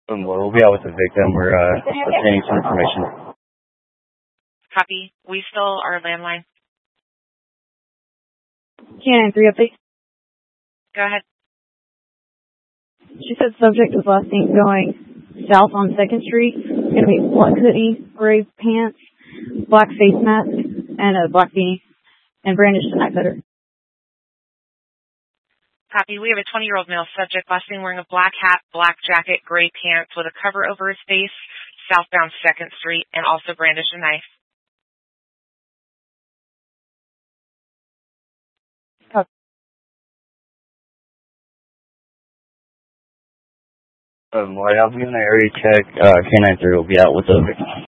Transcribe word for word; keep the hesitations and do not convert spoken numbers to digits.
Um, well, we'll be out with the victim. We're uh, obtaining some information. Copy. We still are landline. Canine three update. Go ahead. She said subject was last seen going south on second Street. It's going to be black hoodie, gray pants, black face mask, and a black beanie, and brandished a knife cutter. Copy. We have a twenty-year-old male subject last seen wearing a black hat, black jacket, gray pants with a cover over his face, southbound second Street, and also brandished a knife. Copy. Um, well, I'll be in the area check. Uh, Canine three will be out with the victim.